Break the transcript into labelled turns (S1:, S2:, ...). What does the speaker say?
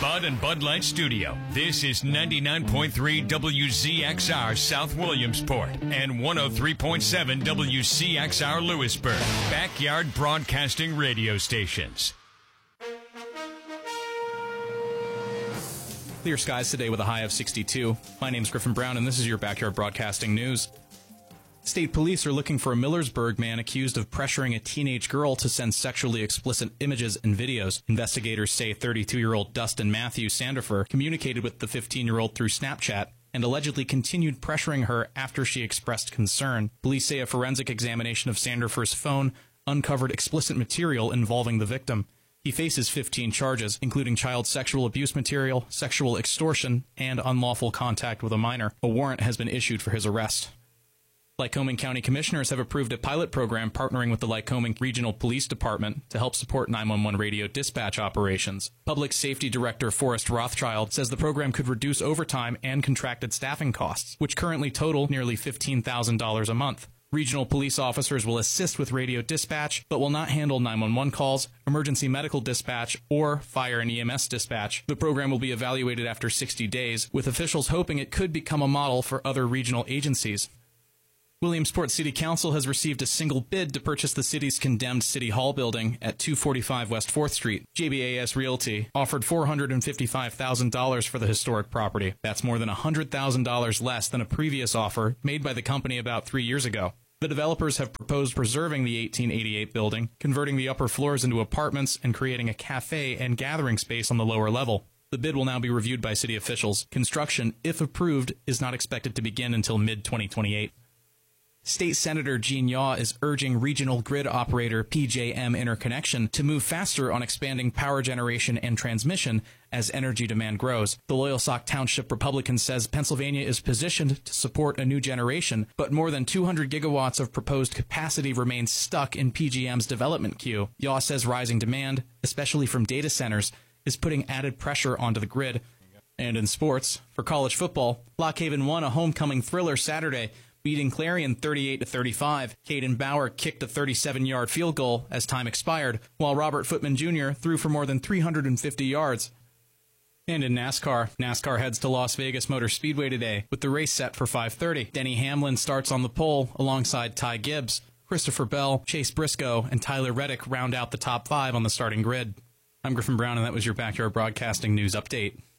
S1: Bud and Bud Light Studio. This is 99.3 WZXR South Williamsport and 103.7 WCXR Lewisburg. Backyard Broadcasting Radio Stations.
S2: Clear skies today with a high of 62. My name's Griffin Brown, and this is your Backyard Broadcasting News. State police are looking for a Millersburg man accused of pressuring a teenage girl to send sexually explicit images and videos. Investigators say 32-year-old Dustin Matthew Sandifer communicated with the 15-year-old through Snapchat and allegedly continued pressuring her after she expressed concern. Police say a forensic examination of Sandifer's phone uncovered explicit material involving the victim. He faces 15 charges, including child sexual abuse material, sexual extortion, and unlawful contact with a minor. A warrant has been issued for his arrest. Lycoming County Commissioners have approved a pilot program partnering with the Lycoming Regional Police Department to help support 911 radio dispatch operations. Public Safety Director Forrest Rothschild says the program could reduce overtime and contracted staffing costs, which currently total nearly $15,000 a month. Regional police officers will assist with radio dispatch, but will not handle 911 calls, emergency medical dispatch, or fire and EMS dispatch. The program will be evaluated after 60 days, with officials hoping it could become a model for other regional agencies. Williamsport City Council has received a single bid to purchase the city's condemned City Hall building at 245 West 4th Street. JBAS Realty offered $455,000 for the historic property. That's more than $100,000 less than a previous offer made by the company about 3 years ago. The developers have proposed preserving the 1888 building, converting the upper floors into apartments, and creating a cafe and gathering space on the lower level. The bid will now be reviewed by city officials. Construction, if approved, is not expected to begin until mid-2028. State Senator Gene Yaw is urging regional grid operator PJM Interconnection to move faster on expanding power generation and transmission as energy demand grows. The Loyalsock Township Republican says Pennsylvania is positioned to support a new generation, but more than 200 gigawatts of proposed capacity remains stuck in PJM's development queue. Yaw says rising demand, especially from data centers, is putting added pressure onto the grid. And in sports, for college football, Lock Haven won a homecoming thriller Saturday, beating Clarion 38-35. Caden Bauer kicked a 37-yard field goal as time expired, while Robert Footman Jr. threw for more than 350 yards. And in NASCAR heads to Las Vegas Motor Speedway today, with the race set for 5:30. Denny Hamlin starts on the pole alongside Ty Gibbs. Christopher Bell, Chase Briscoe, and Tyler Reddick round out the top 5 on the starting grid. I'm Griffin Brown, and that was your Backyard Broadcasting News Update.